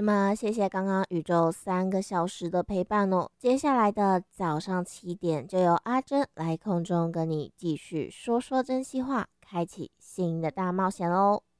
那么谢谢刚刚宇宙3个小时的陪伴哦。接下来的早上7点，就由阿珍来空中跟你继续说说真心话，开启新的大冒险喽。